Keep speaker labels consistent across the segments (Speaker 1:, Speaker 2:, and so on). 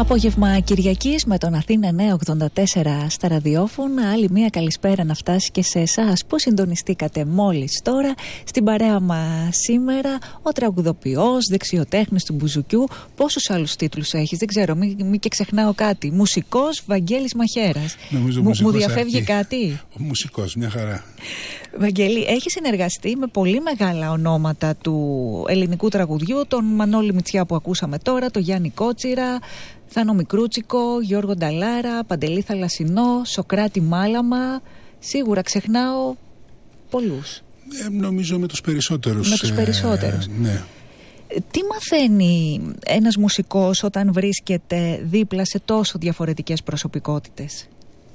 Speaker 1: Απόγευμα Κυριακής με τον Αθήνα 984 στα ραδιόφωνα. Άλλη μία καλησπέρα να φτάσει και σε εσάς που συντονιστήκατε μόλις τώρα. Στην παρέα μας σήμερα ο τραγουδοποιός, δεξιοτέχνης του μπουζουκιού. Πόσους άλλους τίτλους έχεις, δεν ξέρω, μην και ξεχνάω κάτι. Μουσικός Βαγγέλης Μαχαίρας. Μου διαφεύγει κάτι.
Speaker 2: Ο μουσικός, μια χαρά.
Speaker 1: Βαγγέλη, έχει συνεργαστεί με πολύ μεγάλα ονόματα του ελληνικού τραγουδιού, τον Μανώλη Μητσιά που ακούσαμε τώρα, τον Γιάννη Κότσιρα, Θάνο Μικρούτσικο, Γιώργο Νταλάρα, Παντελή Θαλασσινό, Σοκράτη Μάλαμα. Σίγουρα ξεχνάω πολλούς.
Speaker 2: Νομίζω με τους περισσότερους.
Speaker 1: Με τους περισσότερους.
Speaker 2: Ναι.
Speaker 1: Τι μαθαίνει ένας μουσικός όταν βρίσκεται δίπλα σε τόσο διαφορετικές προσωπικότητες?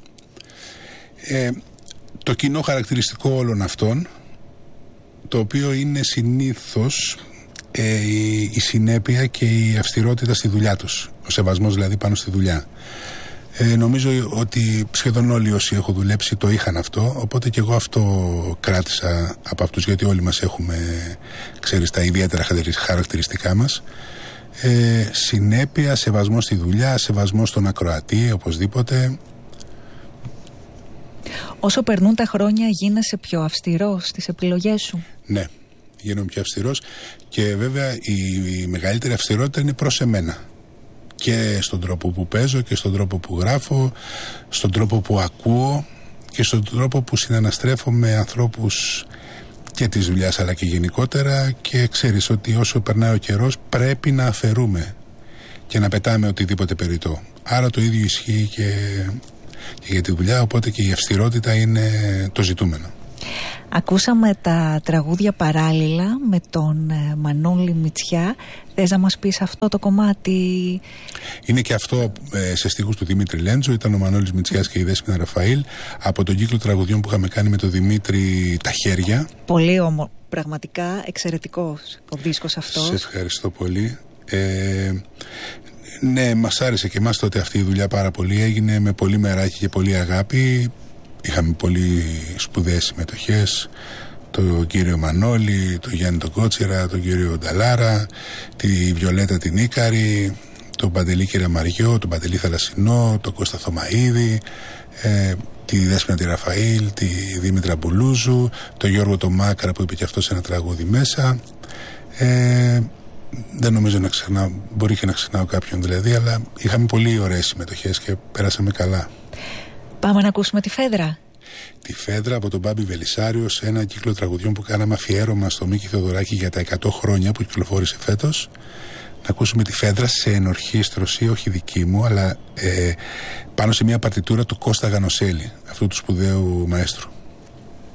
Speaker 2: Το κοινό χαρακτηριστικό όλων αυτών, το οποίο είναι συνήθως η συνέπεια και η αυστηρότητα στη δουλειά τους. Ο σεβασμός δηλαδή πάνω στη δουλειά. Νομίζω ότι σχεδόν όλοι όσοι έχω δουλέψει το είχαν αυτό, οπότε και εγώ αυτό κράτησα από αυτούς, γιατί όλοι μας έχουμε, ξέρεις, τα ιδιαίτερα χαρακτηριστικά μας. Συνέπεια, σεβασμό στη δουλειά, σεβασμό στον ακροατή, οπωσδήποτε.
Speaker 1: Όσο περνούν τα χρόνια γίνεσαι πιο αυστηρός στις επιλογές σου?
Speaker 2: Ναι, γίνομαι πιο αυστηρός και βέβαια η μεγαλύτερη αυστηρότητα είναι προς εμένα. Και στον τρόπο που παίζω και στον τρόπο που γράφω, στον τρόπο που ακούω και στον τρόπο που συναναστρέφω με ανθρώπους και της δουλειάς αλλά και γενικότερα, και ξέρεις ότι όσο περνάει ο καιρός πρέπει να αφαιρούμε και να πετάμε οτιδήποτε περιττό. Άρα το ίδιο ισχύει και για τη δουλειά, οπότε και η αυστηρότητα είναι το ζητούμενο.
Speaker 1: Ακούσαμε τα τραγούδια παράλληλα με τον Μανώλη Μητσιά. Θες να μας πεις αυτό το κομμάτι?
Speaker 2: Είναι και αυτό σε στίχους του Δημήτρη Λέντζο. Ήταν ο Μανώλης Μητσιάς και η Δέσποινα Ραφαήλ, από τον κύκλο τραγουδιών που είχαμε κάνει με τον Δημήτρη Τα Χέρια.
Speaker 1: Πολύ πραγματικά εξαιρετικός ο δίσκος αυτός.
Speaker 2: Σε ευχαριστώ πολύ. Ναι, μας άρεσε και εμάς τότε αυτή η δουλειά πάρα πολύ. Έγινε με πολύ μεράκι και πολύ αγάπη. Είχαμε πολύ σπουδαίες συμμετοχές. Τον κύριο Μανώλη, τον Γιάννη τον Κότσιρα, τον κύριο Νταλάρα, τη Βιολέτα την Ίκαρη, τον Παντελή Κυριακαριό, τον Παντελή Θαλασσινό, τον Κώστα Θωμαίδη, τη Δέσποινα τη Ραφαήλ, τη Δήμητρα Μπουλούζου, τον Γιώργο τον Μάκρα που είπε και αυτό σε ένα τραγούδι μέσα. Δεν νομίζω να ξεχνάω, μπορεί και να ξεχνάω κάποιον δηλαδή, αλλά είχαμε πολύ ωραίες συμμετοχές και πέρασαμε καλά.
Speaker 1: Πάμε να ακούσουμε τη Φέδρα.
Speaker 2: Τη Φέδρα από τον Μπάμπη Βελισσάριο, σε ένα κύκλο τραγουδιών που κάναμε αφιέρωμα στο Μίκη Θεοδωράκη για τα 100 χρόνια που κυκλοφόρησε φέτος. Να ακούσουμε τη Φέδρα σε ενορχήστρωση, όχι δική μου, αλλά πάνω σε μια παρτιτούρα του Κώστα Γανοσέλη, αυτού του σπουδαίου μαέστρου.